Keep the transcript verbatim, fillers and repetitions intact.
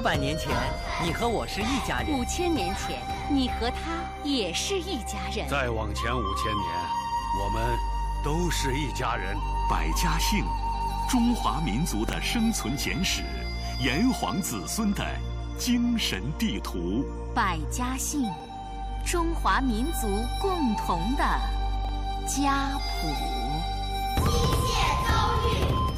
百年前，你和我是一家人； 五千年前，你和他也是一家人； 再往前五千年，我们都是一家人。 百家姓，中华民族的生存简史，炎黄子孙的精神地图。 百家姓，中华民族共同的家谱。 机械遭遇。